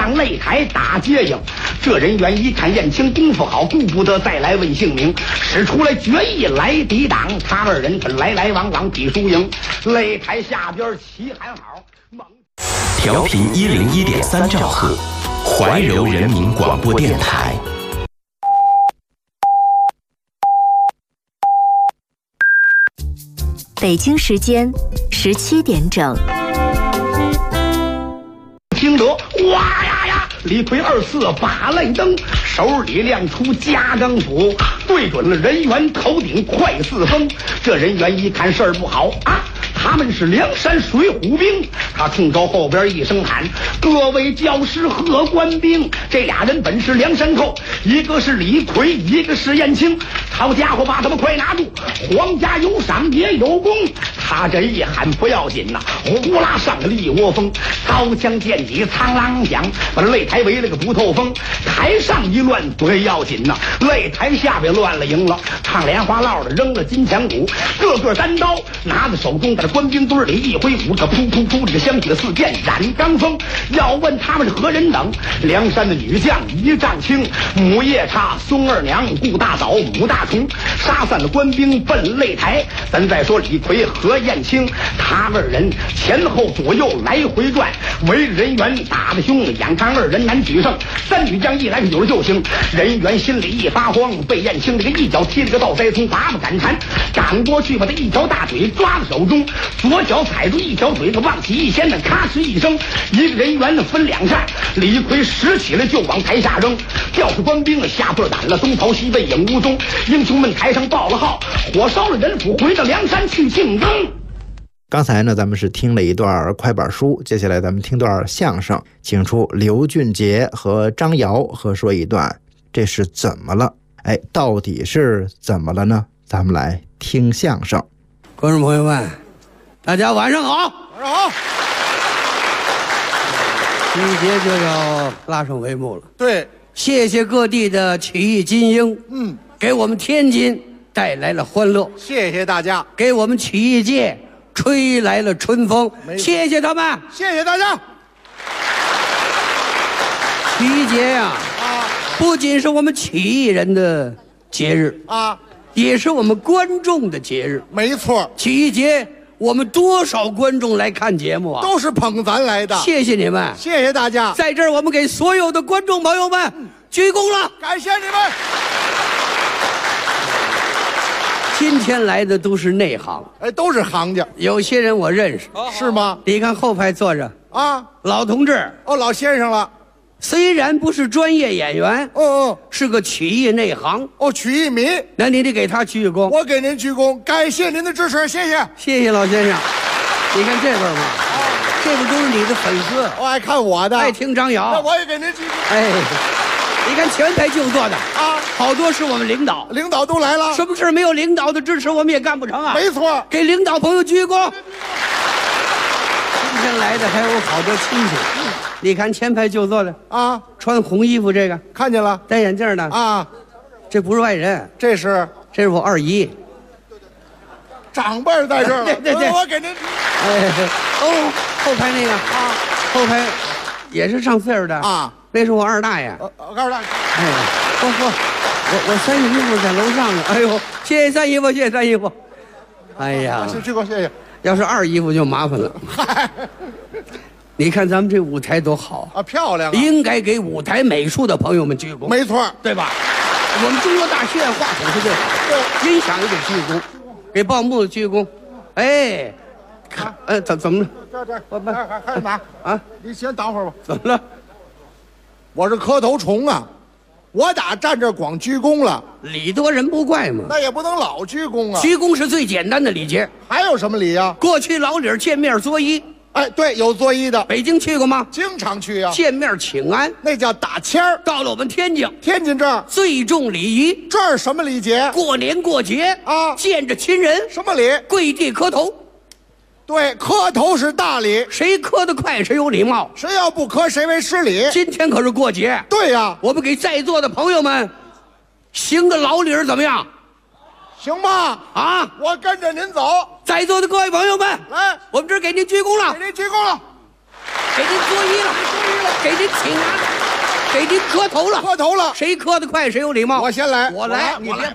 上擂台打接应。这人员一看燕青功夫好，顾不得再来问姓名，使出来决意来抵挡。他二人可来来往往比输赢。擂台下边齐喊好，猛调频101.3兆赫，怀柔人民广播电台。 北京时间17点整。 听得哇呀呀，李逵二四把泪蹬，手里亮出夹钢斧，对准了人员头顶快似风。这人员一看事儿不好啊，他们是梁山水浒兵。他冲着后边一声喊：各位教师和官兵！这俩人本是梁山寇，一个是李逵，一个是燕青。好家伙，把他们快拿住！皇家有赏也有功。他这一喊不要紧呐，呼啦上了一窝蜂，刀枪剑戟苍啷响，把擂台围了个不透风。台上一乱不要紧呐，擂台下边乱了赢了。唱莲花落的扔了金枪鼓，个个单刀拿在手中，在这官兵堆里一挥舞，这噗噗噗，这个响起了四箭染钢风。要问他们是何人等？梁山的女将一丈青，母夜叉松二娘，顾大嫂母大虫，杀散了官兵奔擂台。咱再说李逵和燕青，他二人前后左右来回转，围着人员打得凶，眼看二人难取胜。三女将一来有了救星，人员心里一发慌，被燕青这个一脚踢了个倒栽葱，拔不敢缠，赶过去把他一条大腿抓在手中，左脚踩住一条腿，他往起一掀，那咔哧一声，一个人员呢分两扇，李逵拾起来就往台下扔，吊着官兵吓破了胆了，东逃西奔影无踪。英雄们台上报了号，火烧了人府，回到梁山去庆功。 刚才呢，咱们是听了一段快板书，接下来咱们听段相声，请出刘俊杰和张瑶合说一段，这是怎么了？哎，到底是怎么了呢？咱们来听相声。 观众朋友们，大家晚上好！晚上好！第一节就要拉上帷幕了。对，谢谢各地的曲艺精英，给我们天津带来了欢乐。谢谢大家，给我们曲艺界吹来了春风。谢谢他们，谢谢大家。曲艺节呀，不仅是我们曲艺人的节日啊，也是我们观众的节日。没错，曲艺节我们多少观众来看节目啊，都是捧咱来的。谢谢你们，谢谢大家。在这儿我们给所有的观众朋友们鞠躬了，感谢你们。今天来的都是内行，哎，都是行家。有些人我认识，是吗？你看后排坐着啊，老同志，哦，老先生了。虽然不是专业演员，是个曲艺内行，曲艺迷。那你得给他鞠躬。我给您鞠躬，感谢您的支持，谢谢，谢谢老先生。你看这边嘛，这不都是你的粉丝？我爱看我的，爱听张瑶。那我也给您鞠躬。哎。你看前排就坐的啊，好多是我们领导，领导都来了。什么事没有领导的支持，我们也干不成啊。没错，给领导朋友鞠躬。今天来的还有好多亲戚，你看前排就坐的啊，穿红衣服这个看见了，戴眼镜的啊，这不是外人，这是我二姨，长辈在这儿了。对，我给您。哎，后排那个啊，后排也是上岁数的啊。那是我二大爷，二大爷。哎，我三姨夫在楼上呢。哎呦，谢谢三姨夫，谢谢三姨夫。哎呀，鞠躬，谢谢。要是二姨夫就麻烦了。嗨，你看咱们这舞台多好啊，漂亮啊！应该给舞台美术的朋友们鞠躬。没错，对吧？我们中国大剧院话筒是最好，对，音响也得鞠躬，给报幕的鞠躬。哎，看，怎么了？这，我还是哪啊？你先等会儿吧。怎么了？我是磕头虫啊，我打站这光鞠躬了，礼多人不怪嘛。那也不能老鞠躬啊。鞠躬是最简单的礼节，还有什么礼呀？过去老理见面作揖，哎，对，有作揖的。北京去过吗？经常去啊。见面请安，那叫打签儿。到了我们天津这儿最重礼仪，这儿什么礼节？过年过节啊，见着亲人什么礼？跪地磕头。对，磕头是大礼，谁磕得快谁有礼貌，谁要不磕谁为失礼。今天可是过节，对呀，我们给在座的朋友们行个老礼儿，怎么样？行吧？啊，我跟着您走。在座的各位朋友们，来，我们这儿给您鞠躬了，给您鞠躬了。 给您作揖了，给您请安了，给您磕头了， 磕头了。 谁磕得快谁有礼貌。 我先来， 我来，你别。